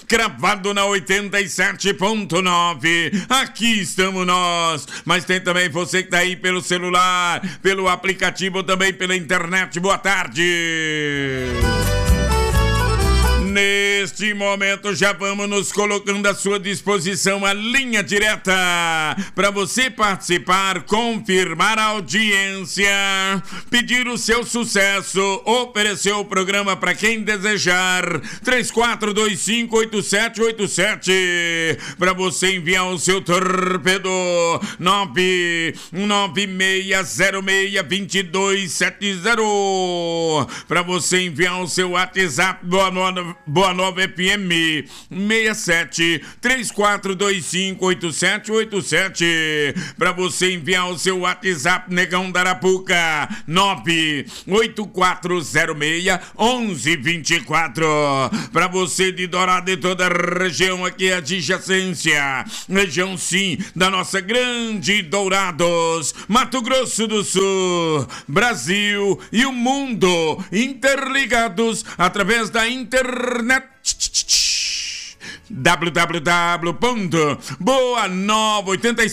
cravado na 87.9. Aqui estamos nós. Mas tem também você que tá aí pelo celular, pelo aplicativo, também pela internet. Boa tarde. Neste momento já vamos nos colocando à sua disposição a linha direta para você participar, confirmar a audiência, pedir o seu sucesso, oferecer o programa para quem desejar. 34258787 para você enviar o seu torpedo. 996062270 para você enviar o seu WhatsApp. Boa Nova FM 67 34258787 para você enviar o seu WhatsApp, Negão da Arapuca 984061124 para você de Dourado e toda a região aqui adjacência, região sim da nossa grande Dourados, Mato Grosso do Sul, Brasil e o mundo interligados através da internet. www.boanova87